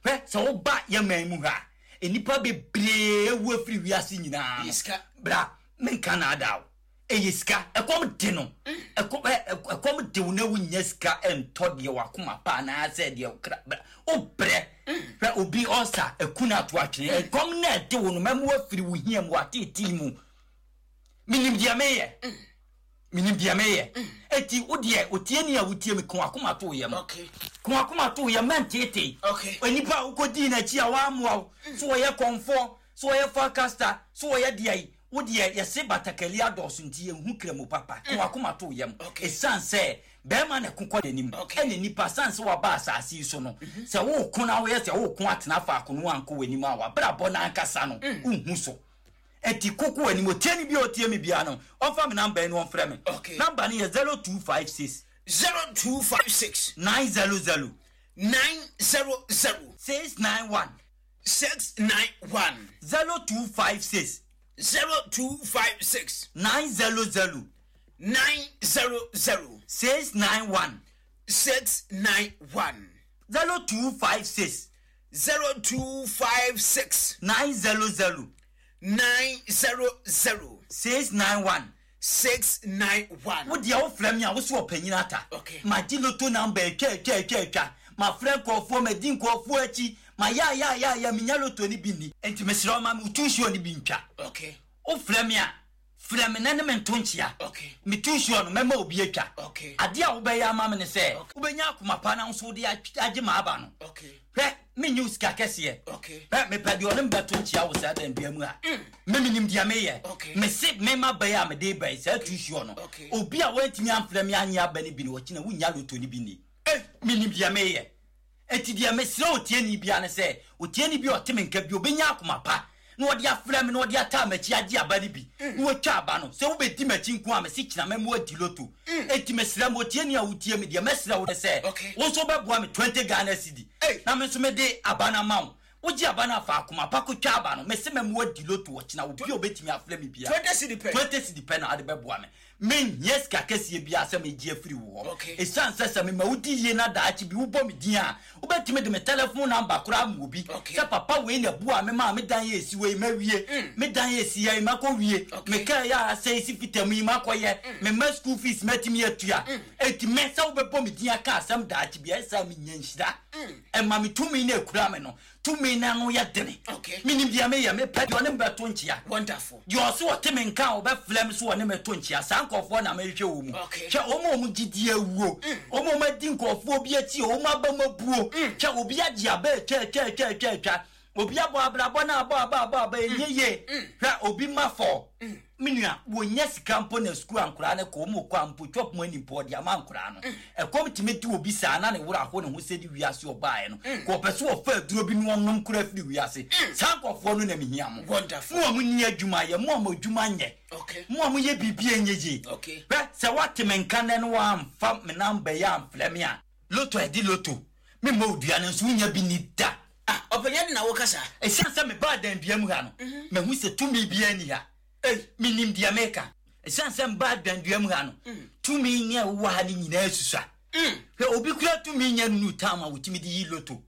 Hwe so wo ba ye man mu ha enipa bebre wu afiri wiase nyina Iska bra men Canada eyiska ekom de no ekom de na wunya ska entod ye wakoma pa na ase de okra obre hwe obi osa ekuna to atwe ekom na de wo no mamu afiri wo hiam watiti mu minim dia meye eti odie otieni a wotie me kon akoma to yem okay kon akoma to yem mentete okay onipa ukodi na chi a wa amoa so ye konfo so ye forecaster so ye dia wodie ye se batakali adoso ntie hu kremo papa kon akoma to yem esanse be ma na kokọ denim ene nipa sanse wa ba asasi so no se wo kona wo ye se wo kon atena fa akono anko wanim a wa bra bo na ankasa no unhu so eti koko ani mo tieni bi o tie mi bia no onfa me number no onfrɛ me number ni 0256 900 691 0256 900 691 0256 900 691 What the old flame ya was so penata. My diloto number cha my friend call for me din call for echi my ya minyalo to ni bini enti mesro ma mutushu ni bincha o flame ya flame nanem tonchia mitushu no mema obi atwa ade a wo be ya ma me ne se wo benya akoma pa na nso de age ma aba no me news ka kese me pedi onem betonchia wo sa dan biamu a me minim dia meye me se me ma ba ya me de ba sa tushu no obi a wantimi amframe anya aba ni bi no wachina wunya loto ni bi ni minim dia meye eti dia me sira otieni bia ne se otieni bi oteme nka bi obenya akoma pa no odi aframe no odi ata machi agi aba ni bi no atwa aba no se wo bedi machi nko a me se kina me mo adi loto eti me sira mo otieni a wotie me dia me sira wo se wo so beboa me 20 Ghana cedi na me so me de aba na ma oji aba na fa akoma pa ko twa aba no me se me mo adi loto wo kina wo bi obetimi aframe bia 20 cedi pe na ade beboa me men yes ka kese bia se me gie free wo esan se me mawudi ye na daachi bi wo bom din a obetime de me telephone number kura mu obi se papa we na bua me ma me dan ye si we ma wie me dan ye si ya ma ko wie me ka ya se si fitamu yi ma ko ye me ma school fees matimi atua eti me se wo be bom din aka asem daachi bia esa me nyanhira e ma me tumi na kura me no tumi na no ya dene minim dia me ya me pedi one mbeto nchia wonderful yo so oteme nka wo be flem so one meto nchia sankofo na mehwe wo mu che omo gidi awuo omo ma di nkofo obi ati omo aba mabuo che obi agi aba cha obi abo abrabo na aba yeye hwa obi mafo minua wo nyesi kampo na school ankura na ko mo kwa mpo chop mo ni podi ama ankura no e kom timeti obi sa na ne wura ho ne ho sedi wiase obae no ko pese wo fa aduro bi no nom kura firi wiase sankofo no na mihia mo wonderful mo ni adwuma ye mo adwuma nye mo ye bibie enyeje be se wateme nka ne no amfa me number ya amfleme a loto edi loto me mo dua ne so nya bi ni da openya na wo kasa e sansa me ba dan dua mu ha no me hu se tumi bia ni ha minim dia meka esanse mba dandua mu ha no tumi nya wo ha ni nyina asusa he obi kura tumi nya nu tama wotimi di loto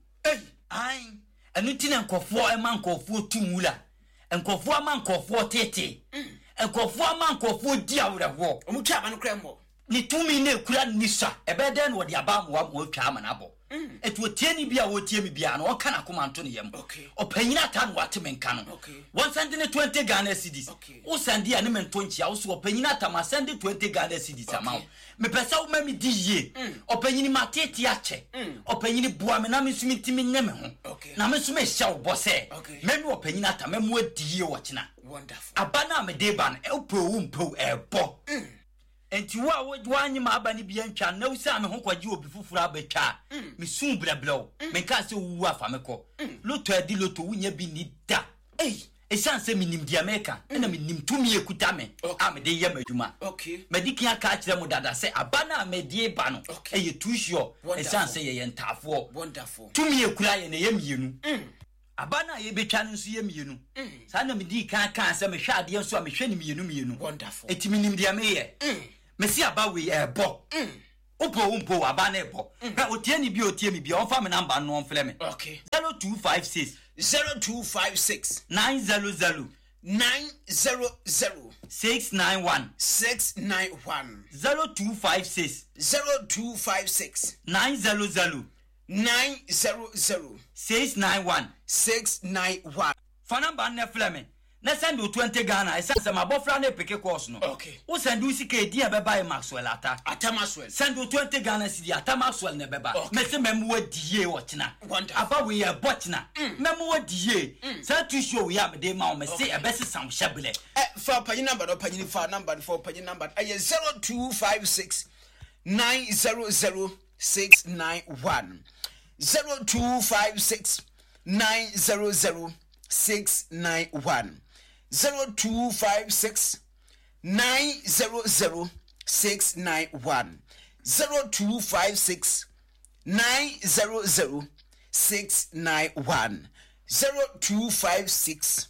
ai anu tina nkofo e man nkofo tumula nkofo ama nkofo tete nkofo ama nkofo di awreho omutwa aba no kra mbo ni tumi na kura nisa ebede no de aba mo atwa ama na bo etu otieni bia wotie mi bia no oka na komanto ne yem opanyina ta no wateme nka no won send ne 20 Ghana cedis o send ya ne mento nchia wo so opanyina ta ma send 20 Ghana cedis ama me pesa wo mami di ye opanyini matete ache opanyini bua me na me sumi timi nyeme ho na me sumi hya wo bose memi opanyina ta memu adi ye wo kina wonderful abana me de ban e opo wo mpo ebo enti wo anyi ma aba ni bia ntwa na usa me ho kwaje obi fufura abetwa me sun brablo me ka se wu afa me ko loto adi loto wunya bi ni da esanse minim dia meka na minim tumi ekuta me me de yem adwuma mediki aka kire mu dada se abana me die ba no ye tushio esanse ye ntafo wonderful tumi ekura ye na ye mienu abana ye betwa nso ye mienu sa na medi kan se me hwade nso a me hwe ni mienu wonderful eti minim dia me ye mesi abawe ebo opo abana ebo na otie ni bi otie mi bi on fa me number no on fle me 0256 0256 900 900 691 691 0256 0256 900 900 691 691. Phone number ne flame. Na send you 20 Ghana. I send my boyfriend a pick course no. Okay. O send you CK dia be buy Maxwell ata. Maxwell. Send you 20 Ghana cedi ata Maxwell ne beba. Me se memu die watchna. Wonderful. Aba we ya botchna. Memu die. Say to show we am dey ma o me say e be sam shabele. For pay number no pay for number for pay number. 0256 900 691 0256 900 691 0256 900 691 0256 900 691 0256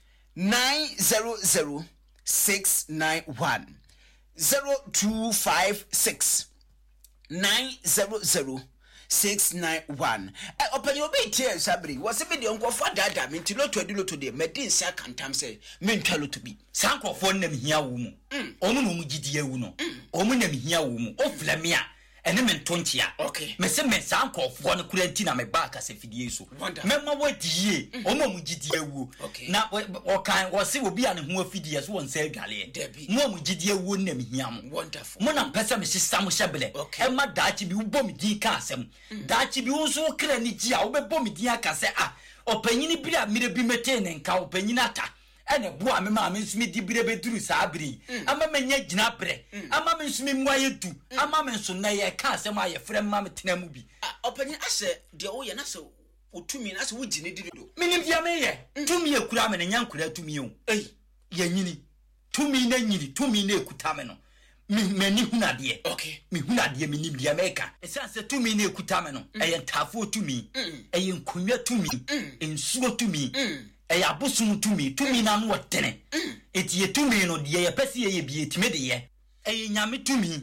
900 691 0256 900 691. Open your big tears, Sabri. Was a video on for that. Mean to lot to do today. Medin Sakantam say, mean tell to be. Sanko for them here, woman. Omu Gidia Uno. Omunem here, woman. O Flamia. And men 20. Okay. Mesem Sanko for one Kurentina me back as a fidieso. Memma what ye. Omu Gidia wu. Okay. Now what kind was it will be an who fidias won't say Galley. Debbie. Momu Gidia wouldn't him. Wonderful. Mona Pessa Mrs. Sam Shabele. Okay. And my dachi be bomb di casem. Dachi be also cranija, obe bomb dia case. Ah, or penny be a mire be meten and cow peninata. And a boy, mamma means me di brebe through Sabri. A mamma yet napre. A mamma means me why you do. A mamma so nay a castle my friend mamma Tinamubi. Open I said, the old Yanaso, or 2 minutes, would you need to do? Minim Yamay, 2 me a cramming and young could to me. Eh, Yanini, 2 me nanny, 2 me ne cutameno. Me huna die. Okay. Me huna die minim die America. E sense 2 me ne cutameno. E entafo to me. E enkunya to me. Ensuo to me. E abosum to me. To me na no tene. Eti ye to me no die ye pese ye bi etime de ye. E nyame to me.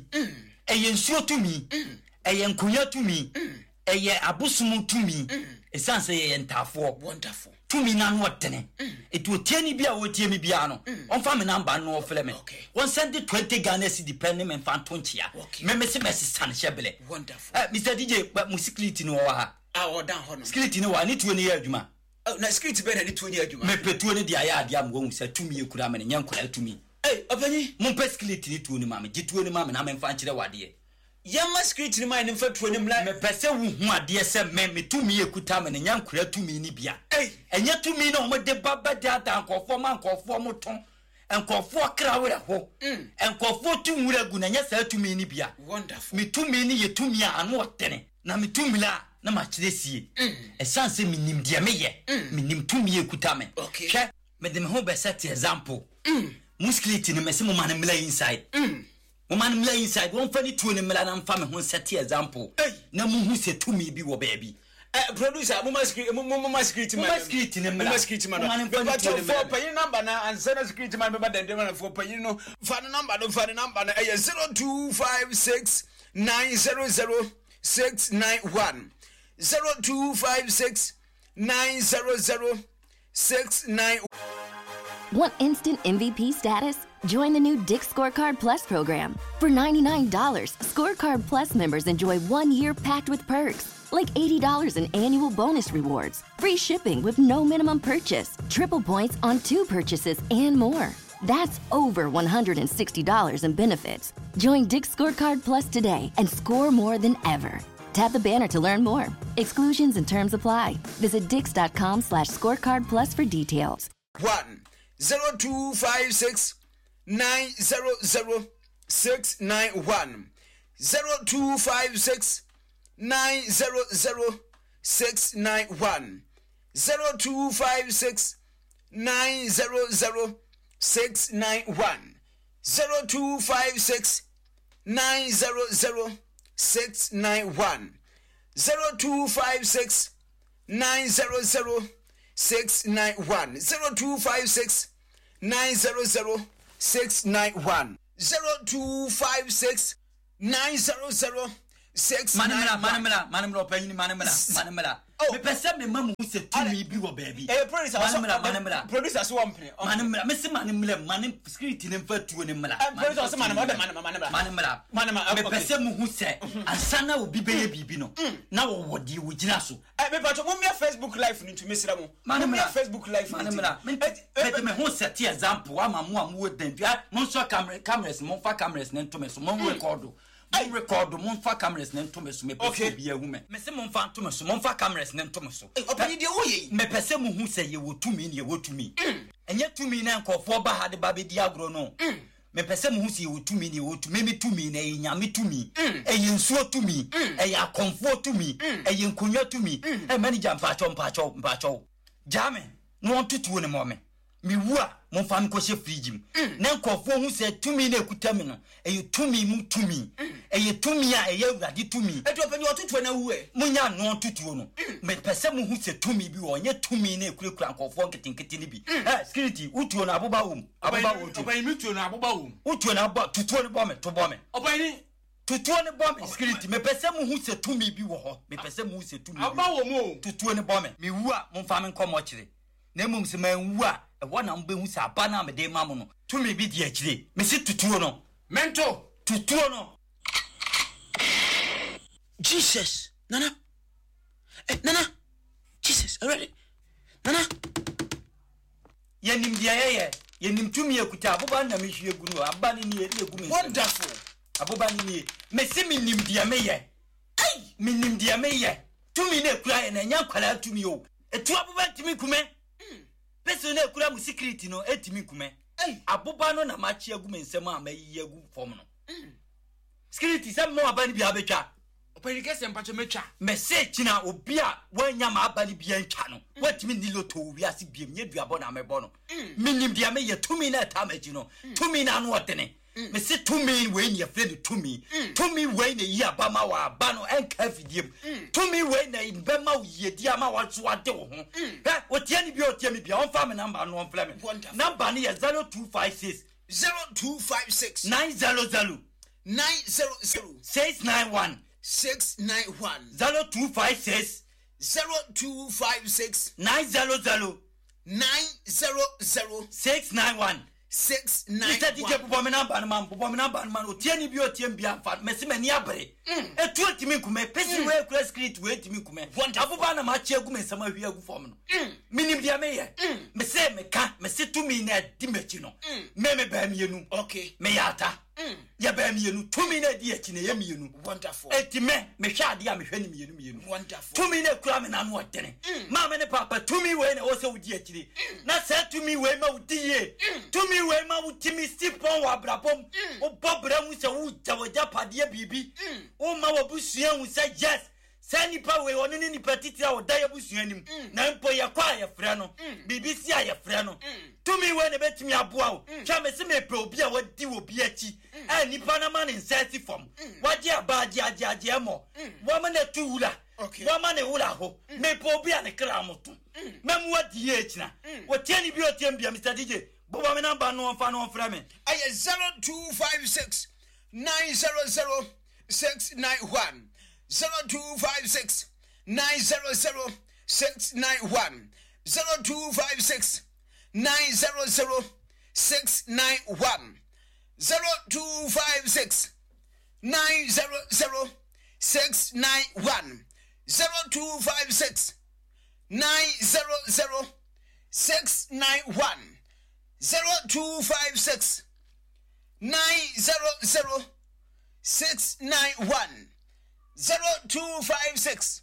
E ensuo to me. E enkunya to me. E abosum to me. E sense ye entafo. Wonderful. To me na no tene. It will tell me be a wotie me biano. On family number no flame. Okay. One send 20 Ghana cedi depending on fan 20 ya. Okay. Me say San Shebele. Wonderful. Mr. DJ, but musicality no wa. Ah, down hono. Skility no wa ni 20 year adwuma. Oh, na skility be na ni 20 year adwuma. Me petu ni dia ya dia am say to me ekura me nyankura to me. Hey, opani, mo skility ni to ni mama. Gitu ni mama na me fa nkire wade. Yama script ni man mfa tuo ni mla me pese wu hu ade se me tumi ekuta me nyankura tumi ni bia enye tumi na mo de baba data nkofo man nkofo moton nkofo krawere ho nkofo tumura gu na nya sa tumi ni bia wonderful me tumi ni ye tumi a anu otene na me tumi la na ma kiresie esanse minim de me ye minim tumi ekuta me hwe me de me ho be set example musculity ni me se mo man mla inside woman mla inside won fa ni tuo ni mla na mfa me ho set example na mu hu se to me bi wo baby producer mama security ni mla mama security man but for pay number na answer security man be bad dem na for pay no fa number no 0256 900 691 0256 900 691. Want instant MVP status? Join the new Dick's Scorecard Plus program. For $99, Scorecard Plus members enjoy 1 year packed with perks, like $80 in annual bonus rewards, free shipping with no minimum purchase, triple points on 2 purchases, and more. That's over $160 in benefits. Join Dick's Scorecard Plus today and score more than ever. Tap the banner to learn more. Exclusions and terms apply. Visit dix.com/scorecardplus for details. 0256 900 691 0256 900 691 0256 900 691 0256 900 691 0256 900 691 0256 900 691 0256 900 manamla opanyini manamla me pese me mamu se tumi bi wo baby producer so wampene manamla me se manamla security ne mfa tuo ne mla producer so manamla me pese mu hu se ansana obi beye bibi no na wo wodi wo gina so me pato mo me Facebook live ni to mesira mo manamla Facebook live manamla me hu set example ama mo amu den mo so cameras mo fa cameras ne to me so mo record I record mon fa cameras na ntome so me pese bi ahu me se mon fa ntome so mon fa cameras na ntome so opani de wo ye me pese mu hu se ye wotumi ne ye wotumi enye tumi na nkofo ba hade ba be di agro no me pese mu hu se ye wotumi ne ye wotumi me tumi na ye nyame tumi eye nsuo tumi eye akonfo tumi eye nkonwa tumi e manager mpacho jame no ontutu ne mo me wu a mo fa me ko she fridge mu na nkofo hu se tumi na ekutami no eye tumi mu tumi eye tumi a eye urade tumi eto opani otutu na wu e munya no tutuo no me pese mu hu se tumi bi wo nye tumi na ekurekura nkofo nketenkete ni bi security utuo na aboba wo opani mutuo na aboba wo utuo na aboba tutuo ne bo me to bo me opani tutuo ne bo me security me pese mu hu se tumi bi wo ho me pese mu hu se tumi aba wo mo tutuo ne bo me wu a mo fa me nkomo kire na mum se man wu a wona mbe hu se aba na me de mamu no tumi bi di akire me se tutuo no mento tutuo no Jesus nana Jesus already nana yenim dia yenim tumi ekuta aboba na me hwie gu no aba ni egu me wonderful aboba ni me se minim dia me ye minim dia me ye tumi na ekura ye na nya kwala tumi o etu aboba tumi kume pese na ekura mu security no etimi kume aboba no na machi egu me nsem a mayi egu form no security sam mo aba ni bia betwa opani kese mpacho metwa message na obi a wanya ma aba ni bia ntwa no watimi ni loto wi ase biem nye duabo na mebo no minim bia me ye tumi na ta maji no tumi na no odene me se tumi we ni afre tumi we na yi aba ma wa aba no enka fidiem tumi we na be ma ye di ama wa so ade wo ho otie ni bia otie mi bia on fa me number no on fla me number ni 0256 900 691 0256 900 691 Mr. DJ Popomina Banman, Tiani Beauty and Bianfa, Messimani Abre. A 20 minkume, Pessi way press creed to 8 minkume. One Abubana Machiagume, some of you form. Minim dia mayor. Messe me can't, Messi to me net Dimechino. Meme bam you, okay, Mayata. Ya bam you, 2 minutes dear Chinemian, wonderful. Etime, Meshadia, me wonderful. 2 minutes cramming on what then. Mamma and Papa, to me when also dear Chili. Not said to me when my dear. To me when my Timmy Stipon wa brabom. O Bob Brown with a wood, Jawajapa, dear Bibi. O Mawabusian will say yes. Sani pawe on any particular or diabusian. Nampo ya choir frano. BBC ya frano. To me when a bet me a bow. Chamesime probia what do be a chi. And Nipanaman in Sassy form. What ya bad jamo. Woman a tula. Woman a hula ho. Me probia and a cramoto. Mem what the Hna. What any beauty and Mr. DJ. Bobamina Bano fan on Flamin. I 0256 900 691. 0256 900 691 0256 900 691 0256 900 691 0256 900 691 0256 900 691 0256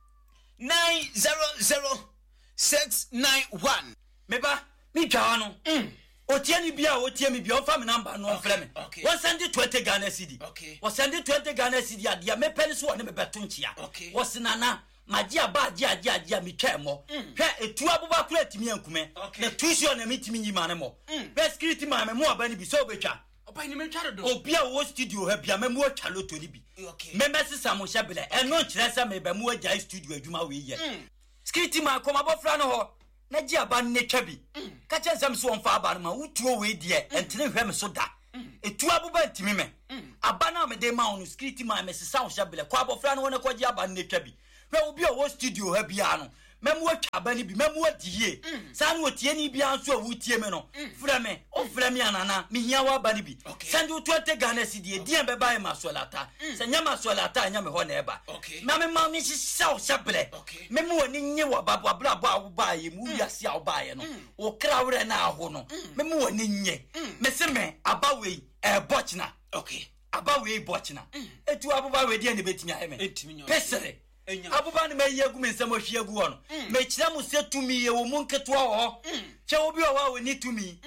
900 691. Meba, me Jano. Otiani bia, otiami bia, family number no flame. Okay. Was send it 20 Ghana CD. Okay. Was send it 20 Ghana CD. Dia me penis one me betunchia. Okay. Was nana. Magia ba dia mi kemo. Hwe etu abuba kura timi ankume. Na tuition na mitimi nyima mo. Best security ma me mo abani bi so betwa. Opa ni me tware do. Obi a wo studio ha bia me mo twalo to ni bi. Okay. Me mesesa mo hyebele. Eno kire se me ba mo agya studio adwuma we ye. Security ma koma bofra no ho. Na gi aba ne twa bi. Ka chen sam so on fa aba no ma utuo we de entene hwe me so da. etu abuba ntimi me aba na me de ma onu security man me sesa wo hyabele kwa abofra no wona kwaji aba ne twa bi hwe obi o studio ha bia no memu atwa aba ni bi memu adie sa na otie ni bia nso awutie me no fra me o fra me anana me hia wa aba ni bi send you 20 Ghana cedi edie be ba e masolata se nya masolata anya me ho na eba na me ma me sesa wo hyabele memu woni nye wo baba bra bo ba ye mu wiase a wo ba ye no wo kra wure na aho no memu woni nye me se me aba we bochna aba we bochna etu abuba we die ne betimi aheme pesere abuba ne mayi agu mensam ohwi agu ho no me kira mu se tumi ye wo mu nketo ho che obi o wa we ni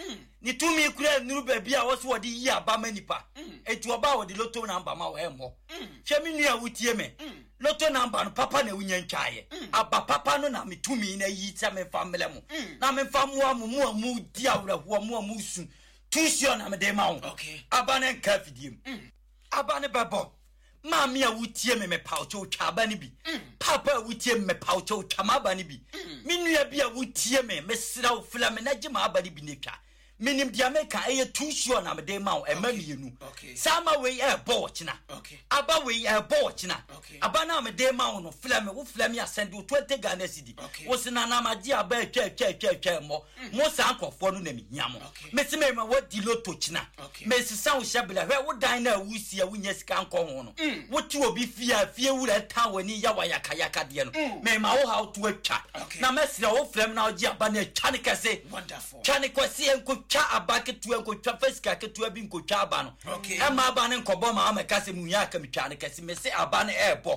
tumi kura nuru ba bia wo so wode yi aba manipa etu oba wo de lotto number ma wo emmo che me nua wutie me lotto number no papa na wunya ntwaye aba papa no na me tumi na yi ta me family mu na me famu mu di awraho mu su tuition na me de ma wo aba ne nka fidiem aba ne babo mami a wutie me paucho twa aba ne bi papa wutie me paucho twa ma aba ne bi minua bi a wutie me sira wo fila me na gima aba ne bi ne twa minim dia meka eye tuition na me de ma wo e ma mienu sama we e bo china aba we e bo china aba na me de ma wo no fila me asend 20 Ghana cedi wo sina na maji aba twa mo sa ankofo no na me hiamo me se me ma wodi lotto china me sisa wo hyabela hwe wo dan na wusi a wunya sika anko ho no wo ti obi fie wura ta wani ya wa yakayaka de no me ma wo how to atwa na me sira wo flam na oji aba na twa ne kase wonderful twa ne kwase enko twa aba ketu enko twa fasika ketu abi enko twa aba no e ma aba ne nkobo ma ama kase mu ya ka me twa ne kase me se aba ne ebo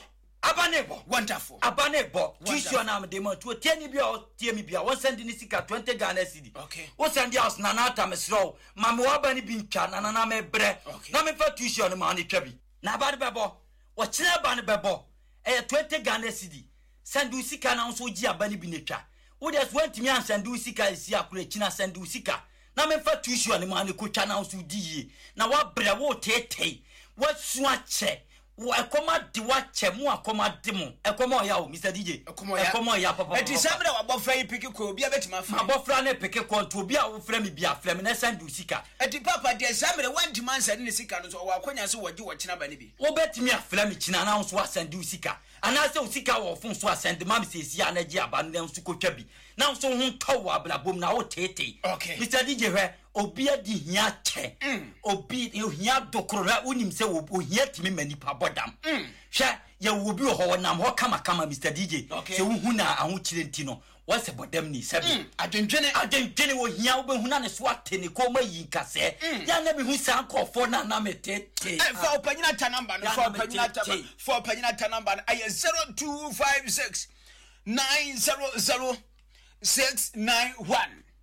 abanebo wonderful abanebo tuition na me mo to tie ni bia o tie mi bia won send ni sika 20 Ghana cedi o send house na na ata me sro ma me wa ba ni bi ntwa na me bre na me fa tuition ma ni twa bi na ba de bebo wo kire ba ne bebo 20 Ghana cedi send u sika na so gi aba ni bi ne twa wo just want me an send u sika isi akure kina send u sika na me fa tuition ma ni ko twa na so di yi na wa bre wo tete wo su ache wo ekoma di wa chemu akoma dimo ekoma ya o Mr DJ ekoma ya papa eti sabra wa bofra yi piki ko obi abetima fa abofra na piki ko to obi a wo fra mi bia fra mi na sandu sika eti papa de sabra wanti man send ni sika no so wa akonya so waji wo china ba ni bi wo betimi afra mi china na so asandu sika ana se usika wo fun so asend mam se si ana gi aba na so ko twa bi na so hu tawo ablabom na wo tete Mr DJ hwe obi adi hia che obi hia dokora unim se wo hia timi manipa bodam hwe ye wo bi ho nam ho kama Mr DJ se wo hu na ahu kire ntino wo se bodam ni sabi adwendwene wo hia wo be hu na ne so atene ko ma yi nkase ya na bi hu san kofo na me tete for opanyina ta number no for opanyina ta number ay 0256 900 691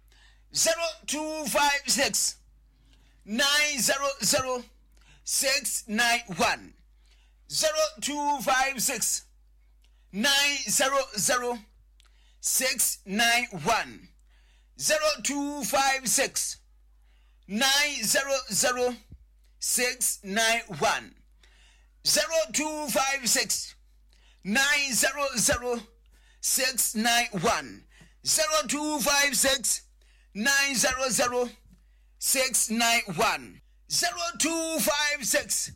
0256 900 691 0256 900 691 0256 900 691 0256 900 691 0256 900 691 0256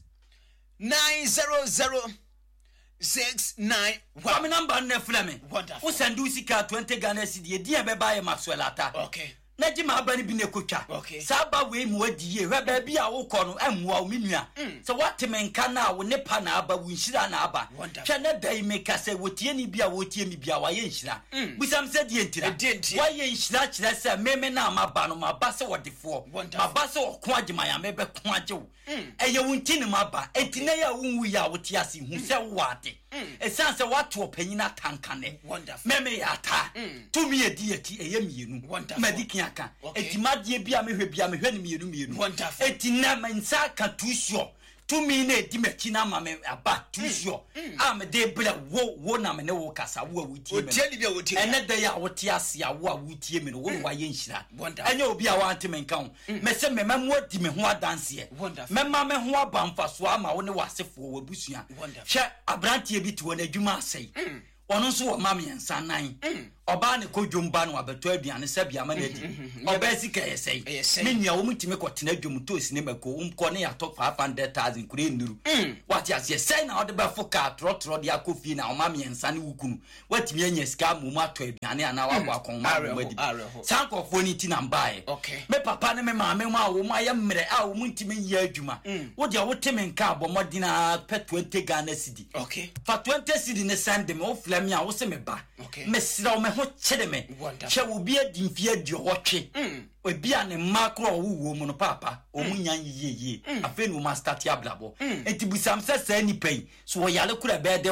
900 691 Wami number ne flame wo sendu sika 20 Ghana cedi edi e be bae Maxwellata na ji ma ba ni bi ne kotwa sa ba we mu adiye hwe ba bi a wo kɔ no amua wo menua se wate menka na wo ne pa na aba wo nhira na aba hwe na dai meka se wotie ni bi a wotie mi bi a wa ye nhira busam se die ntira wa ye nhira kire se meme na ma ba no ma ba se wodefo ma ba se okko agima ya me be ko age wo eye wo ntini ma ba entina ya wo nwu ya wotie ase hu se wo ade esan se wato opanyina tankane meme ya ta tumi edi eti eye mienu medikin aka etimadie bia mehwe ni mienu etina mensa ka tuisio tumi na edi machi na mame aba tuisio am de bla wo na me ne wo kasa wo awutie me ene de ya wote ase a wo awutie me no wo wa ye nhira enye obi a wante menka ho me se me mamu adi me ho adanse me ma me ho abamfa so ama wo ne wasefo wo busua hwe abrantie bi to na adwuma asai ono so wo mama yensa nan oba ne kodwom ba no abeto aduane sabia ma na di oba sika yesei me nua wo mutime kwotena adwom to sinema ko umko ne yato 500,000 kure nduru wati ase sei na ode ba foka trotro de akofi na o mama yensa ne wukunu watimi anya sika mu ato aduane ana wabo akon ma mo di sankofo ni ti na mbae me papa ne me maame ma wo ma ya mmere a wo mutime yi adwuma wo de wo teme nka abomodina pe 20 Ghana cedi fa 20 cedi ne sande me wo flame a wo se me ba me sira wo me ho chede me che wo bia di mfia di hotwe obia ne makro wo mu no papa o munya yiye afi no ma start ya blabo enti busam se sa ni pai so wo yale kura be de